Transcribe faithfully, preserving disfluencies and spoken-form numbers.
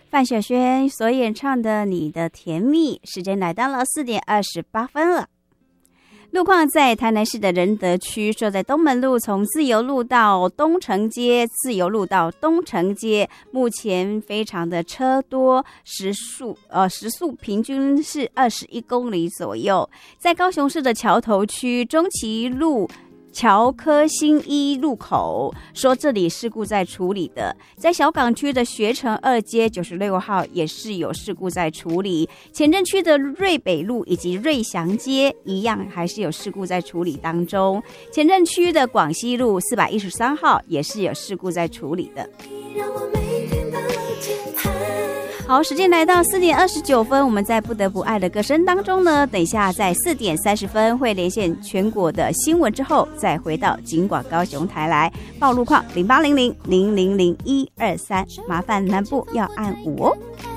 范晓萱所演唱的《你的甜蜜》，时间来到了四点二十八分了。路况在台南市的仁德区，设在东门路从自由路到东城街，自由路到东城街，目前非常的车多，时速呃时速平均是二十一公里左右。在高雄市的桥头区中旗路乔科新一路口，说这里事故在处理的。在小港区的学城二街九十六号也是有事故在处理。前镇区的瑞北路以及瑞祥街一样还是有事故在处理当中。前镇区的广西路四百一十三号也是有事故在处理的。好，时间来到四点二十九分，我们在不得不爱的歌声当中呢，等一下在四点三十分会连线全国的新闻之后，再回到警广高雄台来报路况零八零零零零零一二三，麻烦南部要按五哦。